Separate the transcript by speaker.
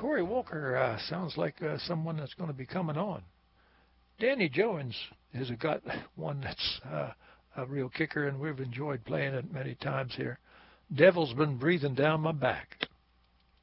Speaker 1: Corey Walker sounds like someone that's going to be coming on. Danny Jones has got one that's a real kicker, and we've enjoyed playing it many times here. Devil's been breathing down my back.